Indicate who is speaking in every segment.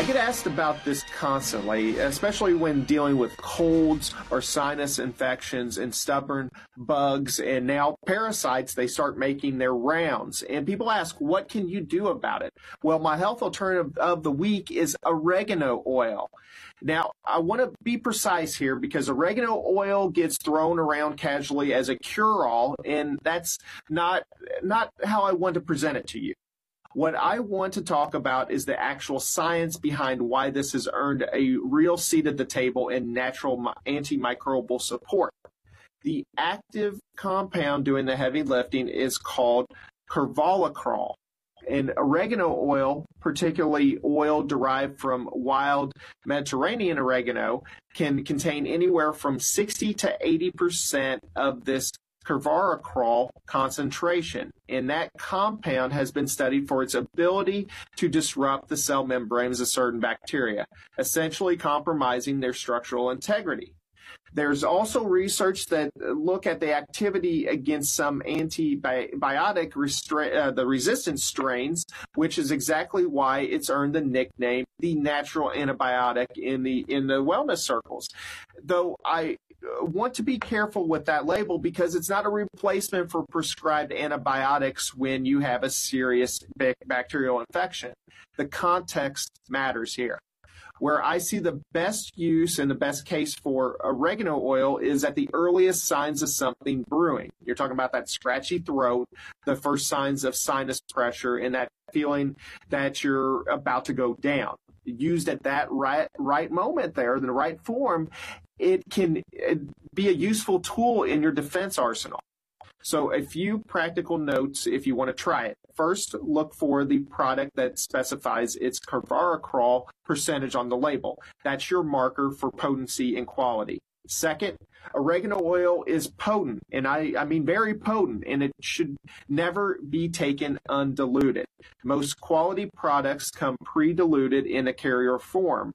Speaker 1: get asked about this constantly, especially when dealing with colds or sinus infections and stubborn bugs and now parasites. They start making their rounds. And people ask, what can you do about it? Well, my health alternative of the week is oregano oil. Now, I want to be precise here because oregano oil gets thrown around casually as a cure-all, and that's not how I want to present it to you. What I want to talk about is the actual science behind why this has earned a real seat at the table in natural antimicrobial support. The active compound doing the heavy lifting is called carbolicarol. And oregano oil, particularly oil derived from wild Mediterranean oregano, can contain anywhere from 60 to 80% of this carbolicarol concentration, and that compound has been studied for its ability to disrupt the cell membranes of certain bacteria, essentially compromising their structural integrity. There's also research that look at the activity against some antibiotic the resistant strains, which is exactly why it's earned the nickname the natural antibiotic in the wellness circles. Though I want to be careful with that label because it's not a replacement for prescribed antibiotics when you have a serious bacterial infection. The context matters here. Where I see the best use and the best case for oregano oil is at the earliest signs of something brewing. You're talking about that scratchy throat, the first signs of sinus pressure, and that feeling that you're about to go down. Used at that right moment there, in the right form, it can be a useful tool in your defense arsenal. So a few practical notes if you want to try it. First, look for the product that specifies its carbolicarol percentage on the label. That's your marker for potency and quality. Second, oregano oil is potent, and I mean very potent, and it should never be taken undiluted. Most quality products come pre-diluted in a carrier form,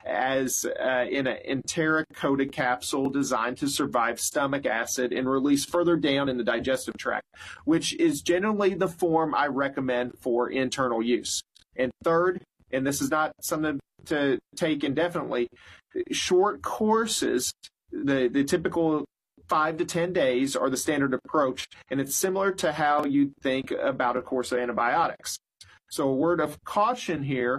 Speaker 1: as in an enteric-coated capsule designed to survive stomach acid and release further down in the digestive tract, which is generally the form I recommend for internal use. And third, and this is not something to take indefinitely, short courses, the typical 5 to 10 days are the standard approach, and it's similar to how you think about a course of antibiotics. So a word of caution here,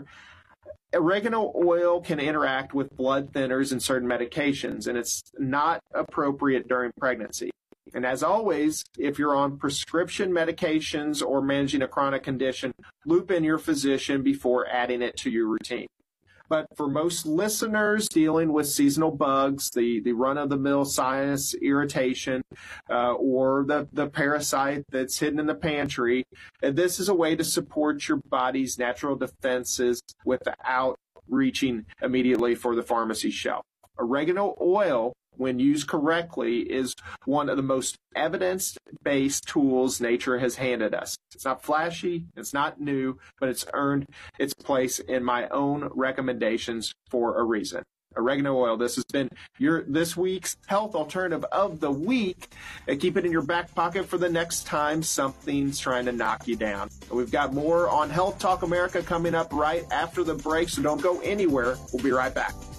Speaker 1: oregano oil can interact with blood thinners and certain medications, and it's not appropriate during pregnancy. And as always, if you're on prescription medications or managing a chronic condition, loop in your physician before adding it to your routine. But for most listeners dealing with seasonal bugs, the run-of-the-mill sinus irritation, or the parasite that's hidden in the pantry, this is a way to support your body's natural defenses without reaching immediately for the pharmacy shelf. Oregano oil, when used correctly, is one of the most evidence-based tools nature has handed us. It's not flashy, it's not new, but it's earned its place in my own recommendations for a reason. Oregano oil, this has been this week's health alternative of the week. Keep it in your back pocket for the next time something's trying to knock you down. We've got more on Health Talk America coming up right after the break, so don't go anywhere. We'll be right back.